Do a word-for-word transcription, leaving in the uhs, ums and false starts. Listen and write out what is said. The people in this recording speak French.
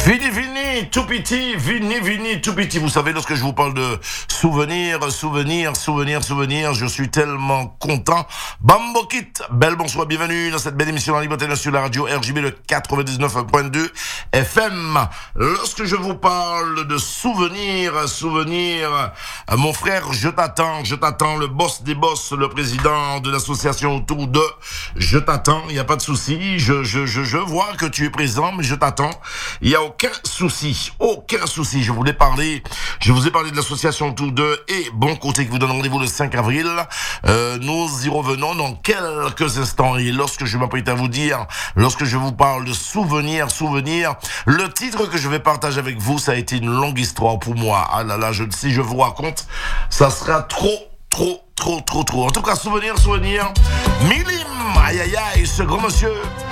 Vini, vini, tout petit, vini, vini, tout petit. Vous savez, lorsque je vous parle de souvenirs, souvenirs, souvenirs, souvenirs, je suis tellement content. Bambo Kit, belle bonsoir, bienvenue dans cette belle émission dans Liberté sur la radio R J B, le quatre-vingt-dix-neuf virgule deux F M. Lorsque je vous parle de souvenirs, souvenirs, mon frère, je t'attends, je t'attends, le boss des boss, le président de l'association autour de, je t'attends, il n'y a pas de souci, je, je, je, je vois que tu es présent, mais je t'attends. Il n'y a aucun souci, aucun souci. Je voulais parler, je vous ai parlé de l'association Tour deux et Bon Côté qui vous donne rendez-vous le cinq avril. Euh, nous y revenons dans quelques instants. Et lorsque je m'apprête à vous dire, lorsque je vous parle de souvenirs, souvenirs, le titre que je vais partager avec vous, ça a été une longue histoire pour moi. Ah là là, je, si je vous raconte, ça sera trop, trop, trop, trop, trop. En tout cas, souvenirs, souvenirs. Milim, aïe aïe aïe, ce grand monsieur.